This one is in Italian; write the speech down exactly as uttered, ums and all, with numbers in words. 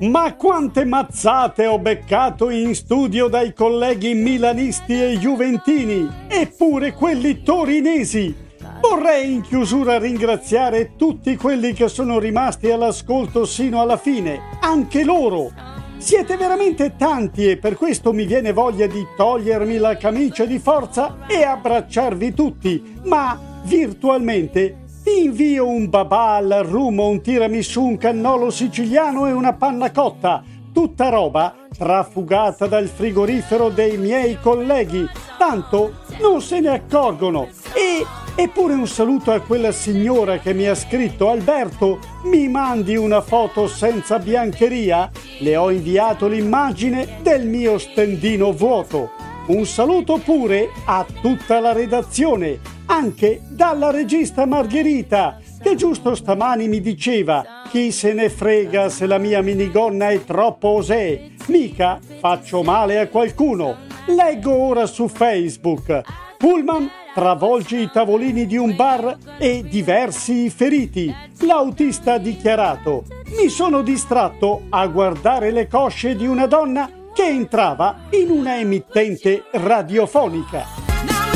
Ma quante mazzate ho beccato in studio dai colleghi milanisti e juventini, eppure quelli torinesi. Vorrei in chiusura ringraziare tutti quelli che sono rimasti all'ascolto sino alla fine, anche loro. Siete veramente tanti e per questo mi viene voglia di togliermi la camicia di forza e abbracciarvi tutti, ma virtualmente. Ti invio un babà al rumo, un tiramisù, un cannolo siciliano e una panna cotta. Tutta roba trafugata dal frigorifero dei miei colleghi. Tanto non se ne accorgono. E eppure un saluto a quella signora che mi ha scritto: Alberto, mi mandi una foto senza biancheria? Le ho inviato l'immagine del mio stendino vuoto. Un saluto pure a tutta la redazione, anche dalla regista Margherita, che giusto stamani mi diceva: chi se ne frega se la mia minigonna è troppo osè, mica faccio male a qualcuno. Leggo ora su Facebook: Pullman travolge i tavolini di un bar e diversi feriti. L'autista ha dichiarato: mi sono distratto a guardare le cosce di una donna che entrava in una emittente radiofonica.